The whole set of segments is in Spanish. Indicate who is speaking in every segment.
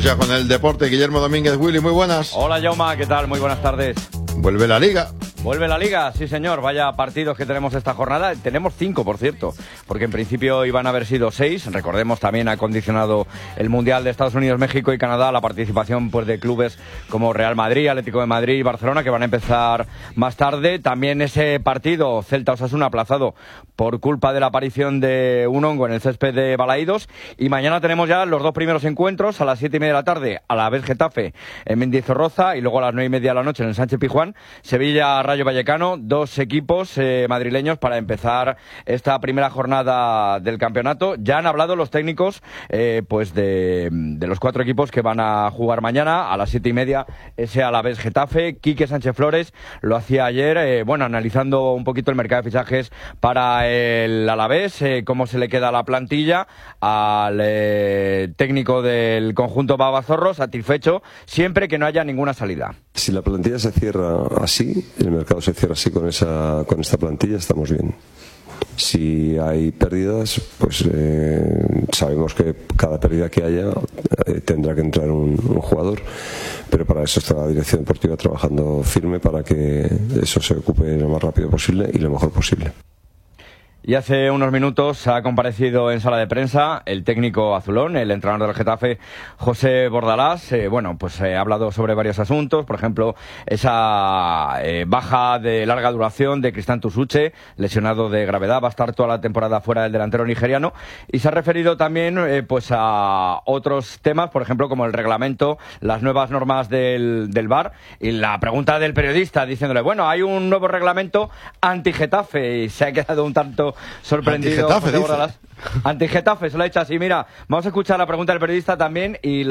Speaker 1: Ya con el deporte, Guillermo Domínguez. Willy, muy buenas.
Speaker 2: Hola, Jaume, ¿qué tal? Muy buenas tardes.
Speaker 1: Vuelve la Liga.
Speaker 2: Vuelve la Liga, sí señor, vaya partidos que tenemos esta jornada. Tenemos 5, por cierto, porque en principio iban a haber sido 6. Recordemos, también ha condicionado el Mundial de Estados Unidos, México y Canadá la participación pues de clubes como Real Madrid, Atlético de Madrid y Barcelona, que van a empezar más tarde. También ese partido Celta-Osasuna aplazado por culpa de la aparición de un hongo en el césped de Balaídos. Y mañana tenemos ya los 2 primeros encuentros a las 7:30 de la tarde, Alavés Getafe en Mendizorroza, y luego a las 9:30 de la noche en el Sánchez Pizjuán, Sevilla Rayo Vallecano. 2 equipos madrileños para empezar esta primera jornada del campeonato. Ya han hablado los técnicos pues de los 4 equipos que van a jugar mañana a las 7:30, ese Alavés Getafe. Quique Sánchez Flores lo hacía ayer, analizando un poquito el mercado de fichajes para el Alavés, cómo se le queda la plantilla al técnico del conjunto Babazorro, satisfecho siempre que no haya ninguna salida.
Speaker 3: Si la plantilla se cierra así, el mercado se cierra así con esta plantilla, estamos bien. Si hay pérdidas, pues sabemos que cada pérdida que haya tendrá que entrar un jugador, pero para eso está la dirección deportiva trabajando firme para que eso se ocupe lo más rápido posible y lo mejor posible.
Speaker 2: Y hace unos minutos ha comparecido en sala de prensa el técnico azulón, el entrenador del Getafe, José Bordalás. Ha hablado sobre varios asuntos, por ejemplo, esa baja de larga duración de Cristán Tusuche, lesionado de gravedad, va a estar toda la temporada fuera del delantero nigeriano. Y se ha referido también a otros temas, por ejemplo, como el reglamento, las nuevas normas del VAR, y la pregunta del periodista diciéndole, bueno, hay un nuevo reglamento anti-Getafe, y se ha quedado un tanto sorprendido. Anti-Getafe, se lo ha hecho así. Mira, vamos a escuchar la pregunta del periodista también y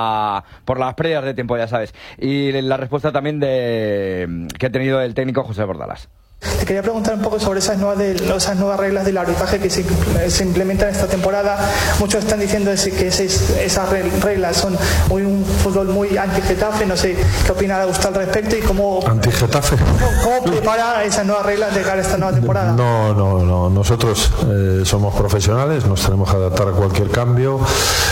Speaker 2: por las pérdidas de tiempo, ya sabes, y la respuesta también que ha tenido el técnico José Bordalás.
Speaker 4: Te quería preguntar un poco sobre esas nuevas reglas del arbitraje que se implementan esta temporada. Muchos están diciendo que esas reglas son un fútbol muy anti-Getafe. No sé qué opina usted al respecto y cómo...
Speaker 5: ¿Anti-Getafe?
Speaker 4: ¿Cómo prepara esas nuevas reglas de cara a esta nueva temporada?
Speaker 5: No. Nosotros somos profesionales, nos tenemos que adaptar a cualquier cambio.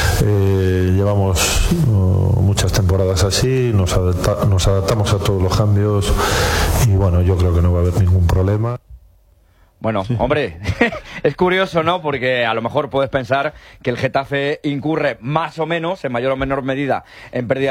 Speaker 5: Llevamos muchas temporadas así, nos adaptamos a todos los cambios y bueno, yo creo que no va a haber ningún problema.
Speaker 2: Bueno, hombre, es curioso, ¿no? Porque a lo mejor puedes pensar que el Getafe incurre más o menos, en mayor o menor medida, en pérdida